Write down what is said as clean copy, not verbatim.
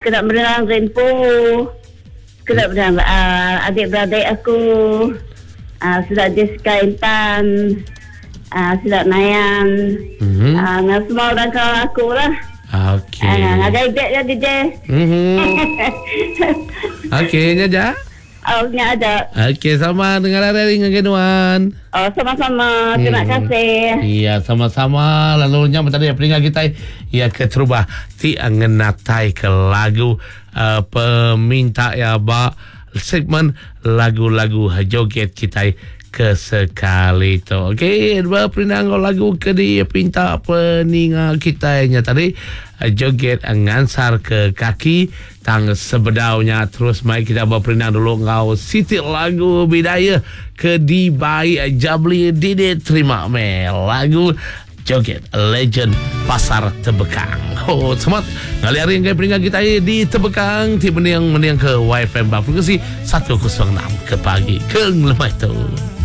kena berenang Renpo, kena berenang adik-beradik aku, sudah Jessica Intan, sudah Nayan, dengan semua orang kawan aku lah. Okey. Ada idek ya DJ. Okey, Nyaja. Nya ada. Okey, sama dengan hari dengan Kenuan. Sama-sama. Terima kasih. Iya, sama-sama. Lalu nya tadi peringkat kita ya keterubah ti angenatai ke lagu peminta ya ba segmen lagu-lagu joget kita kesekali tu. Okey, berperinang lagu ke dia pinta peninga kita nya tadi joget ngansar ke kaki tang sebedaunya. Terus mai kita berperinang dulu ngau siti lagu bidaya ke di bayi Jabli Didi terima me lagu joget legend Pasar Tebekang. Semat ngaliarin ke peringkat kita di Tebekang ti meniang ke YFM Frekuensi 106 ke pagi ke lemah tu.